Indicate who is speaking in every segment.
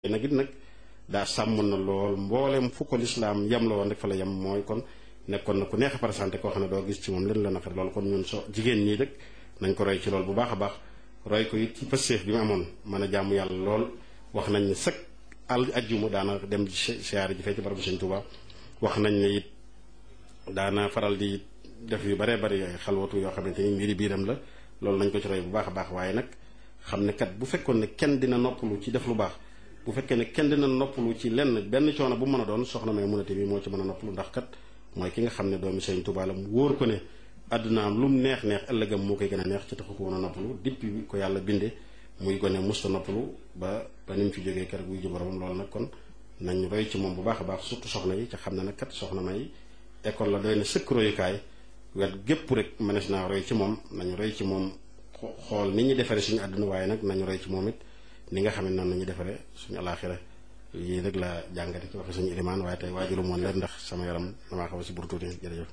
Speaker 1: nag it nag daa sàmm na lool mboolem fu ko lislaam yem la woon rek fa la yem mooy kon nekkoon na ku neex a présenté koo xam ne doo gis ci moom leen la naqari loolu kon ñun jigéen ñii rek nañ ko roy ci lool bu baax a baax roy ko it ci pëstéef bi mu amoon mën a jaamu yàlla lool wax nañ ne sëkk ajjuma daana dem siyaare ji fee ci barabu Sëñ Tuubaa wax nañ ne it daana faral di def yu baree bari ay xalwatu yoo xamante ni mbiri biiram la loolu nañ ko ci roy bu baax a baax waaye nag xam ne kat bu fekkoon ne kenn dina noppalu ci def lu baax bu fekkee ne kenn dina noppalu ci lenn benn coono bu mën a doon soxna Maymunatu bi moo ci mën a noppalu ndax kat mooy ki nga xam ne doomi Sëñ Tuubaa la mu wóor ko ne àddunaam lu mu neex neex ëllëgam moo koy gën a neex ci taxu ko woon a noppalu depuis ko yàlla binde muy gone musta noppalu ba ni mu fi jógee keroog buy ji boromam loolu nag kon nañ roy ci moom bu baax a baax surtout soxna yi ca xam ne nag kat soxna May école la doy na sëkk royukaay wet gépp rek mënees naa roy ci moom nañu roy ci moom xool ni ñu defaree suñu àdduna waaye nag nañu roy ci moom it ni nga xam ne noonu nañu defaree suñu alaaxira yii rek la jàngate ci waxe suñu ilimaan waaye tey waajulu moon leen ndax sama yaram damaa xaw a si burtuuti jërëjëf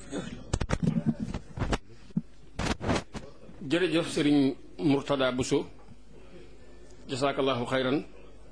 Speaker 2: jërëjëf sëriñ Murtada Bousso jasaakallahu xayran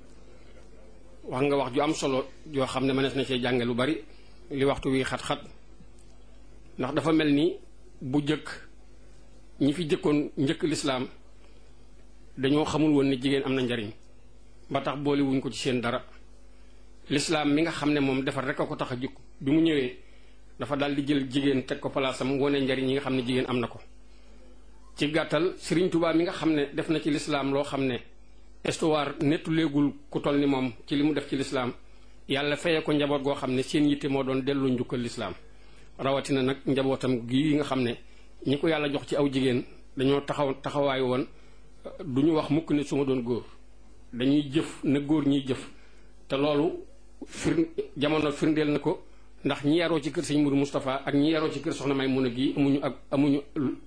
Speaker 2: wax nga wax ju am solo joo xam ne mënees na cee jànge lu bari li waxtu wi xat-xat ndax dafa mel ni bu jëkk ñi fi jëkkoon njëkk lislaam dañoo xamul woon ne jigéen am na njariñ ba tax boole wuñ ko ci seen dara lislaam mi nga xam ne moom defar rek a ko tax a jukk bi mu ñëwee dafa daal di jël jigéen teg ko palaasam wone njariñ yi nga xam ne jigéen am na ko ci gàttal Sëriñ Tuubaa mi nga xam ne def na ci lislaam loo xam ne histoire nettu léegul ku toll ni moom ci li mu def ci lislaam yàlla fayee ko njaboot goo xam ne seen yitte moo doon delloo njukkal lislaam rawatina nag njabootam gi nga xam ne ñi ko yàlla jox ci aw jigéen dañoo taxawaay woon du ñu wax mukk ne su ma doon góor dañuy jëf na góor ñiy jëf te loolu jamono firndeel na ko ndax ñi yaroo ci kër sëñ Mourou Moustapha ak ñi yaroo ci kër soxna Maymuna gi amuñu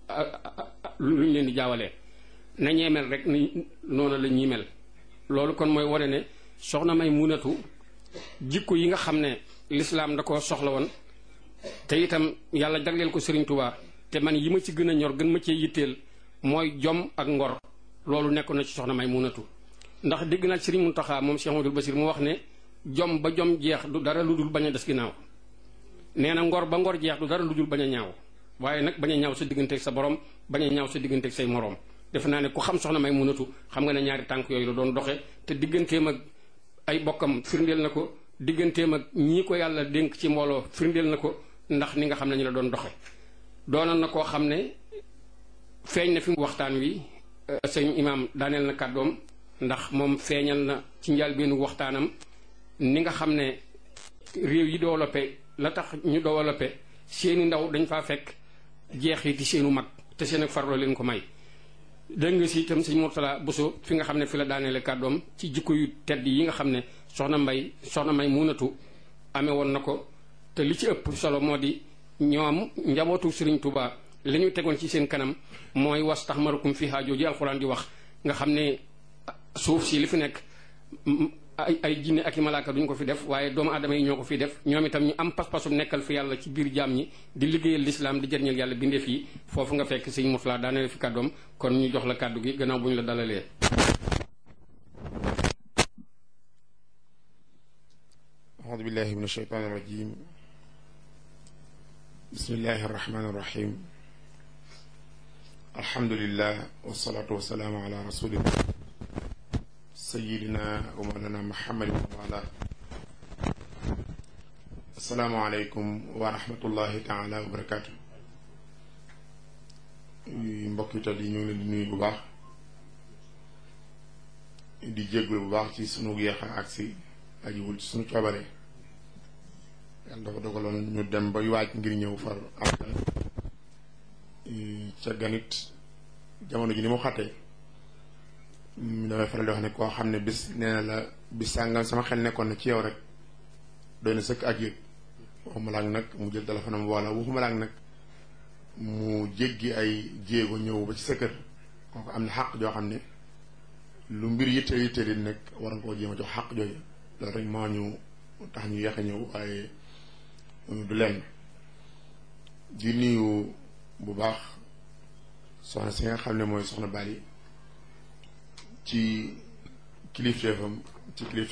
Speaker 2: lu ñu leen di jaawalee na ñee mel rek ni noonu la ñuy mel loolu kon mooy wane ne soxna Maymunatu jikko yi nga xam ne lislaam da ko soxla woon te itam yàlla jagleel ko Sëriñ Tuubaa te man yi ma ci gën a ñor gën ma cee yitteel mooy jom ak ngor loolu nekk na ci soxna Maymunatu ndax dégg naa Sëriñ Muntaxa moom Cheikh Amadou Basir mu wax ne jom ba jom jeex du dara lu dul bañ a des ginnaaw nee na ngor ba ngor jeex du dara lu dul bañ a ñaaw waaye nag bañ a ñaaw sa digganteeg sa borom bañ a ñaaw sa digganteeg say moroom defe naa ne ku xam soxna Maymunatu xam nga ne ñaari tànk yooyu la doon doxe te digganteem ak ay bokkam firndeel na ko digganteem ak ñii ko yàlla dénk ci mbooloo firndeel na ko ndax ni nga xam ne ñu la doon doxe doonoon na koo xam ne feeñ na fi waxtaan wi sëñ imaam daaneel na kàddoom ndax moom feeñal na ci njëlbéenu waxtaanam ni nga xam ne réew yi développé la tax ñu développé seeni ndaw dañ faa fekk jeexiti seenu mag te seen ak farloo leen ko may dégg nga si itam sëñ Murtada Bousso fi nga xam ne fi la daaneele kàddoom ci jikko yu tedd yi nga xam ne soxna Maymunatu amee woon na ko te li ci ëpp solo moo di ñoom njabootu Sëriñ Tuubaa li ñu tegoon ci seen kanam mooy wastaxmarukum fiihaa jooju alxuraan di wax nga xam ne suuf si li fi nekk ay jinne ak i malaaka duñ ko fi def waaye doomu aadama yi ñoo ko fi def ñoom itam ñu am pas-pasu nekkal fi yàlla ci biir jaam ñi di liggéeyal lislaam di jëriñal yàlla bindeef yi foofu nga fekk sëñ Murtada daaneel fi kàddoom kon ñu jox la kàddu gi gannaaw bu ñu la dalalee.
Speaker 3: audu billahi min ashaytaani rajim bismillahi arrahmani irrahim alhamdulillah wasalaatu wasalaamu ala rasulillah sayidina wa mawlana muhammadin wa ala assalaamu aleykum wa rahmatullahi taala wa barakaatu mbokk yi tedd yi ñu ngi leen di nuyu bu baax di jéggul bu baax ci sunu yeexa agsi ajiwul ci sunu coobare yàlla dafa dogaloon ñu dem ba waaj ngir ñëw far am ca ganit jamono ji ni mu xattee damay faral di wax ne koo xam ne bis nee na la bis sàngam sama xel nekkoon na ci yow rek doy na sëkk ak yëg waxuma laak nag mu jël téléphone am wala waxuma laak nag mu jéggi ay jéego ñëw ba ci sa kër kooku am na xàq joo xam ne lu mbir yitte di nekk war nga koo jéem a jox xàq jooju loolu rek moo ñu tax ñu yéex a ñëw waaye du lenn di nuyu bu baax soxna si nga xam ne mooy soxna Bali ci kilifteefam ci kilif